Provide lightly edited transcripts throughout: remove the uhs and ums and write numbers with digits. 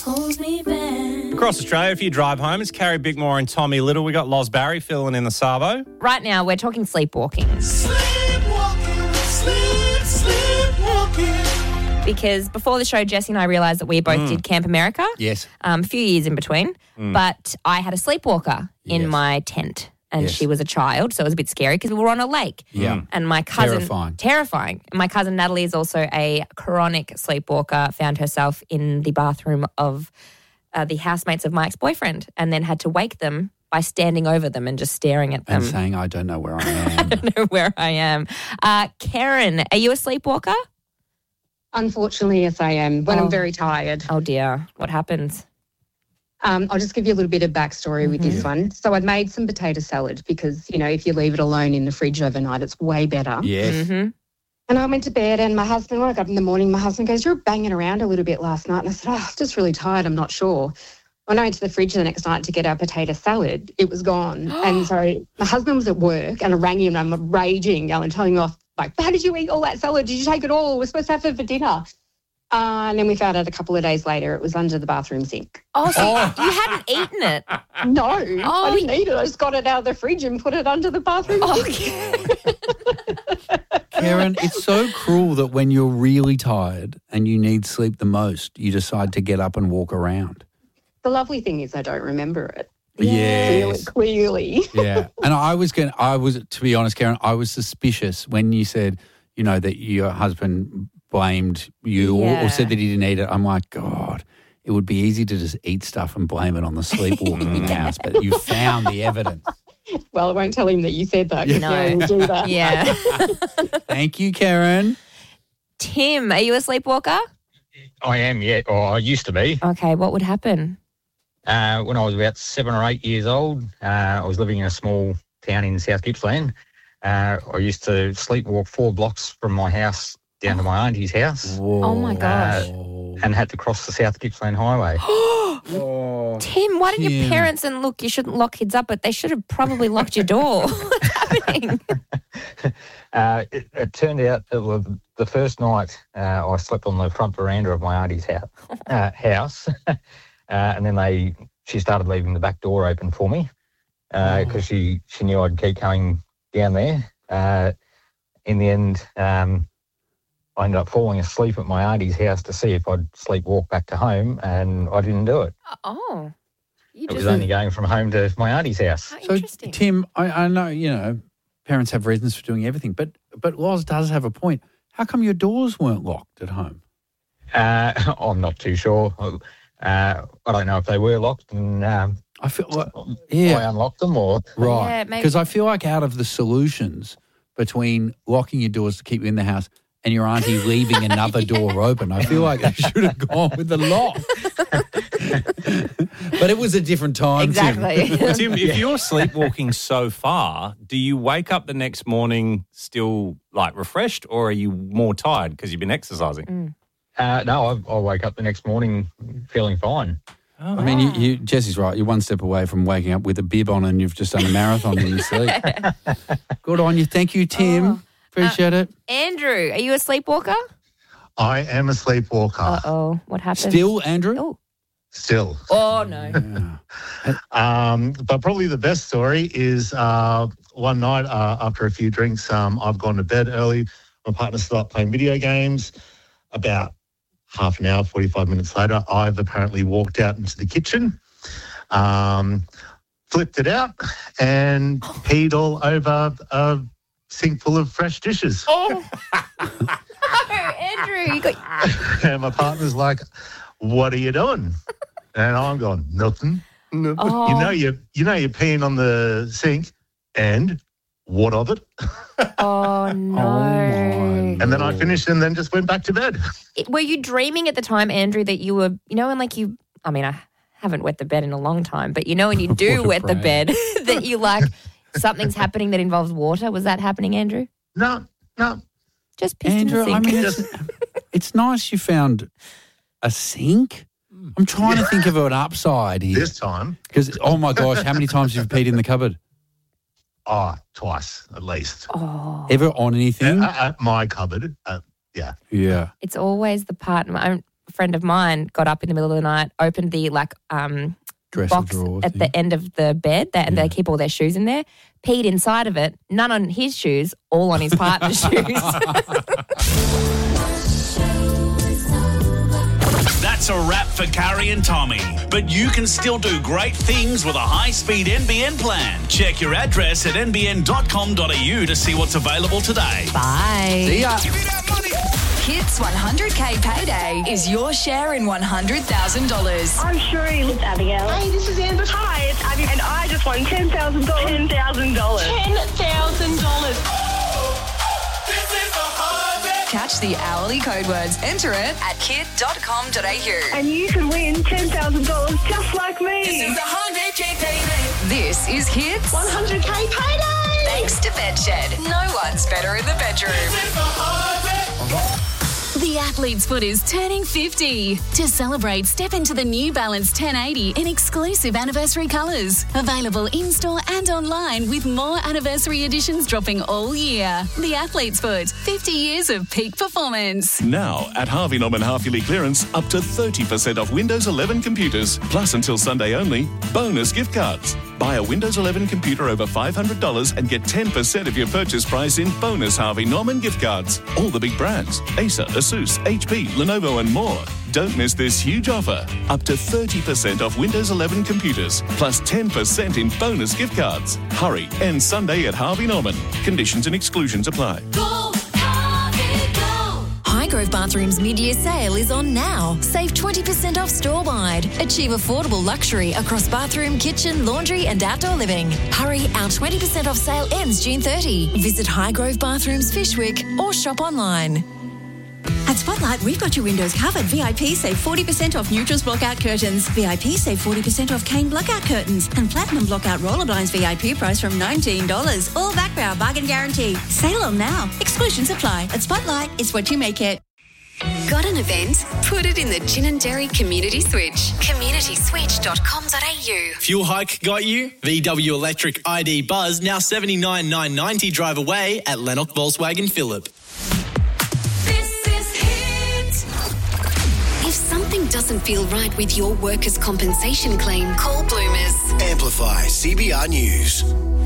holds me back. Across Australia, if you drive home, it's Carrie Bickmore and Tommy Little. We got Loz Barry filling in the Savo. Right now, we're talking sleepwalking. Sleepwalking, sleepwalking. Because before the show, Jesse and I realised that we both did Camp America. Yes. A few years in between. But I had a sleepwalker in Yes. my tent. And Yes. she was a child, so it was a bit scary because we were on a lake. Yeah. And my cousin... Terrifying. And my cousin Natalie is also a chronic sleepwalker, found herself in the bathroom of the housemates of my ex-boyfriend and then had to wake them by standing over them and just staring at them. And saying, I don't know where I am. don't know where I am. Karen, are you a sleepwalker? Unfortunately, yes, I am. When I'm very tired. Oh, dear. What happens? I'll just give you a little bit of backstory with this one. So I made some potato salad because, you know, if you leave it alone in the fridge overnight, it's way better. Yes. Mm-hmm. And I went to bed and my husband, woke up in the morning, my husband goes, "You're banging around a little bit last night." And I said, "Oh, I'm just really tired. I'm not sure." When I went to the fridge the next night to get our potato salad, it was gone. And so my husband was at work and I rang him and I'm raging, telling him off, like, "How did you eat all that salad? Did you take it all? We're supposed to have it for dinner." And then we found out a couple of days later it was under the bathroom sink. Oh, so you hadn't eaten it? No, I didn't eat it. I just got it out of the fridge and put it under the bathroom sink. Karen, it's so cruel that when you're really tired and you need sleep the most, you decide to get up and walk around. The lovely thing is I don't remember it. Yes. Clearly. Yeah. And I was, to be honest, Karen, I was suspicious when you said, you know, that your husband blamed you or said that he didn't eat it. I'm like, God, it would be easy to just eat stuff and blame it on the sleepwalking in the house, but you found the evidence. Well, I won't tell him that you said that. No. We'll do that. Yeah. Thank you, Karen. Tim, are you a sleepwalker? I am, yeah, or I used to be. Okay, what would happen? When I was about 7 or 8 years old, I was living in a small town in South Gippsland. I used to sleepwalk 4 blocks from my house down to my auntie's house. Whoa. Oh, my gosh. And had to cross the South Gippsland Highway. Tim, why didn't your Tim. parents, and look, you shouldn't lock kids up, but they should have probably locked your door. What's happening? It turned out that the first night I slept on the front veranda of my auntie's house. And then she started leaving the back door open for me because she knew I'd keep coming down there. In the end, I ended up falling asleep at my auntie's house to see if I'd sleepwalk back to home, and I didn't do it. Oh. It was only going from home to my auntie's house. Oh, So, interesting. Tim, I know, you know, parents have reasons for doing everything, but Loz does have a point. How come your doors weren't locked at home? I'm not too sure. I don't know if they were locked and I feel like, I unlocked them or... Yeah, right. maybe- Because I feel like out of the solutions between locking your doors to keep you in the house and your auntie leaving another door open, I feel like they should have gone with the lock. But it was a different time, Tim. Exactly. Tim, if you're sleepwalking so far, do you wake up the next morning still like refreshed, or are you more tired because you've been exercising? No, I wake up the next morning feeling fine. I mean, you Jesse's right. You're one step away from waking up with a bib on and you've just done a marathon in your sleep. Good on you. Thank you, Tim. Appreciate it. Andrew, are you a sleepwalker? I am a sleepwalker. Uh-oh. What happened? Still, Andrew? Oh. Still. Oh, no. But probably the best story is one night after a few drinks, I've gone to bed early. My partner started playing video games. About half an hour, 45 minutes later, I've apparently walked out into the kitchen, flipped it out, and peed all over a sink full of fresh dishes. Oh. No, Andrew, you got... And my partner's like, "What are you doing?" And I'm going, "Nothing." Oh. you're peeing on the sink, and what of it? Oh, no. And then I finished and then just went back to bed. Were you dreaming at the time, Andrew, that you were, you know, and like you, I mean, I haven't wet the bed in a long time, but you know when you do wet the bed, that you like, something's happening that involves water. Was that happening, Andrew? No. Just pissed Andrew, in the I sink. mean, it's nice you found a sink. I'm trying to think of an upside here. This time. Because, oh my gosh, how many times have you peed in the cupboard? Oh, twice at least. Oh. Ever on anything? At my cupboard. Yeah. Yeah. It's always the partner. friend of mine got up in the middle of the night, opened the Dresser box drawer at thing. the end of the bed, and they keep all their shoes in there, peed inside of it, none on his shoes, all on his partner's shoes. That's a wrap for Carrie and Tommy. But you can still do great things with a high-speed NBN plan. Check your address at nbn.com.au to see what's available today. Bye. See ya. Give me that money. Hits 100K payday is your share in $100,000. I'm Sheree. It's Abigail. Hey, this is Amber. Hi, it's Abby, and I just won $10,000. $10,000. $10,000. Catch the hourly code words. Enter it at kid.com.au. And you can win $10,000 just like me. This is 100K payday. This is Hits 100K payday. thanks to Bedshed. No one's better in the bedroom. The Athlete's Foot is turning 50. To celebrate, step into the New Balance 1080 in exclusive anniversary colours. Available in-store and online with more anniversary editions dropping all year. The Athlete's Foot, 50 years of peak performance. Now, at Harvey Norman half-yearly clearance, up to 30% off Windows 11 computers. Plus, until Sunday only, bonus gift cards. Buy a Windows 11 computer over $500 and get 10% of your purchase price in bonus Harvey Norman gift cards. All the big brands: Acer, Asus, HP, Lenovo and more. Don't miss this huge offer. Up to 30% off Windows 11 computers, plus 10% in bonus gift cards. Hurry, end Sunday at Harvey Norman. Conditions and exclusions apply. Highgrove Bathrooms mid-year sale is on now. Save 20% off store-wide. Achieve affordable luxury across bathroom, kitchen, laundry and outdoor living. Hurry, our 20% off sale ends June 30. Visit Highgrove Bathrooms Fishwick or shop online. At Spotlight, we've got your windows covered. VIP save 40% off Neutrals blockout curtains. VIP save 40% off Kane blockout curtains. And Platinum blockout roller blinds VIP price from $19. All backed by our bargain guarantee. Sale on now. Exclusions apply. At Spotlight, it's what you make it. Got an event? Put it in the Ginninderry Community Switch. communityswitch.com.au. Fuel hike got you? VW Electric ID Buzz now $79,990 drive away at Lennox Volkswagen Phillip. If something doesn't feel right with your workers' compensation claim, call Bloomers. Amplify CBR News.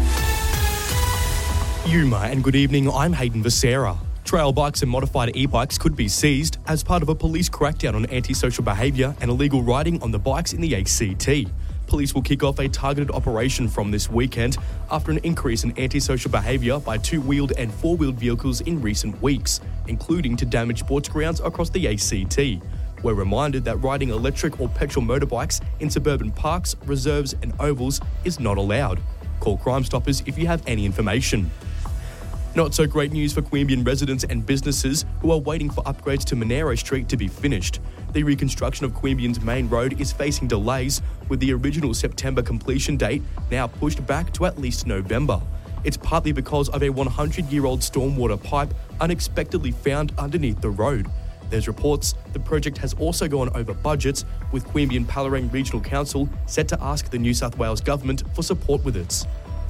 Yuma and good evening, I'm Hayden Becerra. Trail bikes and modified e-bikes could be seized as part of a police crackdown on antisocial behaviour and illegal riding on the bikes in the ACT. Police will kick off a targeted operation from this weekend after an increase in antisocial behaviour by two-wheeled and four-wheeled vehicles in recent weeks, including to damage sports grounds across the ACT. We're reminded that riding electric or petrol motorbikes in suburban parks, reserves and ovals is not allowed. Call Crime Stoppers if you have any information. Not so great news for Queanbeyan residents and businesses who are waiting for upgrades to Monero Street to be finished. The reconstruction of Queanbeyan's main road is facing delays, with the original September completion date now pushed back to at least November. It's partly because of a 100-year-old stormwater pipe unexpectedly found underneath the road. There's reports the project has also gone over budgets, with Queanbeyan Palorang Regional Council set to ask the New South Wales Government for support with it.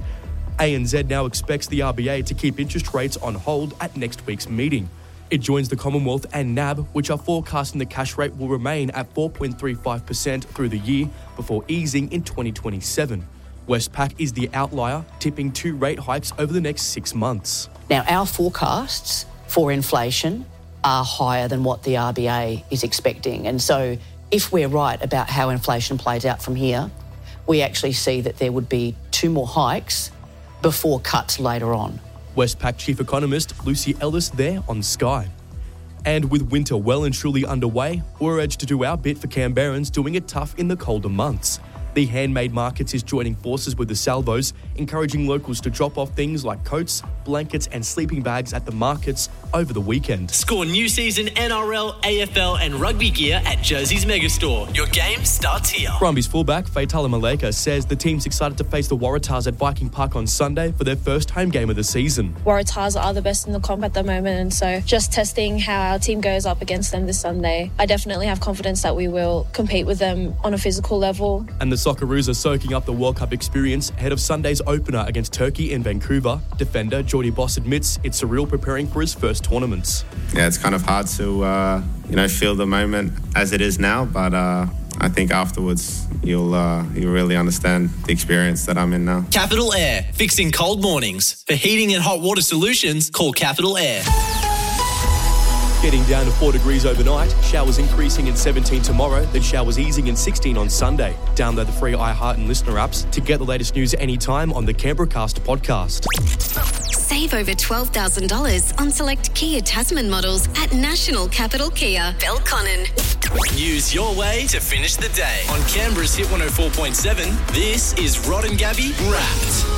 ANZ now expects the RBA to keep interest rates on hold at next week's meeting. It joins the Commonwealth and NAB, which are forecasting the cash rate will remain at 4.35% through the year before easing in 2027. Westpac is the outlier, tipping 2 rate hikes over the next 6 months. Now, our forecasts for inflation are higher than what the RBA is expecting. And so if we're right about how inflation plays out from here, we actually see that there would be 2 more hikes before cuts later on. Westpac Chief Economist Lucy Ellis there on Sky. And with winter well and truly underway, we're urged to do our bit for Canberrans doing it tough in the colder months. The Handmade Markets is joining forces with the Salvos, encouraging locals to drop off things like coats, blankets and sleeping bags at the markets over the weekend. Score new season NRL, AFL and rugby gear at Jersey's Megastore. Your game starts here. Brumbies fullback Faitala Maleka says the team's excited to face the Waratahs at Viking Park on Sunday for their first home game of the season. Waratahs are the best in the comp at the moment, and so just testing how our team goes up against them this Sunday. I definitely have confidence that we will compete with them on a physical level. And the Socceroos are soaking up the World Cup experience ahead of Sunday's opener against Turkey in Vancouver. Defender Jordy Boss admits it's surreal preparing for his first tournaments. Yeah, it's kind of hard to, feel the moment as it is now, but I think afterwards you'll really understand the experience that I'm in now. Capital Air, fixing cold mornings. For heating and hot water solutions, call Capital Air. Getting down to 4 degrees overnight, showers increasing in 17 tomorrow, then showers easing in 16 on Sunday. Download the free iHeart and Listener apps to get the latest news anytime on the Canberracast podcast. Save over $12,000 on select Kia Tasman models at National Capital Kia, Belconnen. Use your way to finish the day. On Canberra's Hit 104.7, this is Rod and Gabby Wrapped.